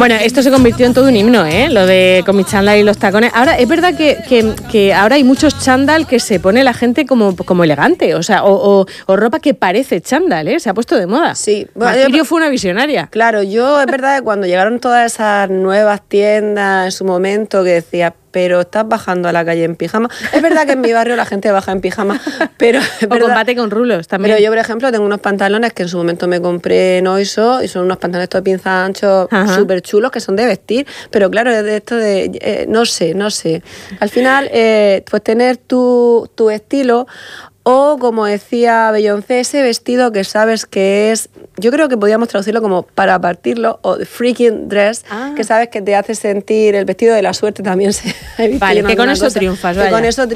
Bueno, esto se convirtió en todo un himno, ¿eh? Lo de con mi chándal y los tacones. Ahora, es verdad que ahora hay muchos chándal que se pone la gente como elegante, o sea, o ropa que parece chándal, ¿eh? Se ha puesto de moda. Sí. Martirio fue una visionaria. Claro, es verdad que cuando llegaron todas esas nuevas tiendas en su momento que decía, pero estás bajando a la calle en pijama. Es verdad que en mi barrio la gente baja en pijama, pero es verdad, combate con rulos también. Pero yo, por ejemplo, tengo unos pantalones que en su momento me compré en Oiso y son unos pantalones de pinza anchos súper chulos que son de vestir, pero claro, es de esto de, no sé. Al final, pues tener tu estilo. O, como decía Beyoncé, ese vestido que sabes que es, yo creo que podríamos traducirlo como para partirlo, o the freaking dress, que sabes que te hace sentir, el vestido de la suerte también se vale, que con eso triunfas, vaya.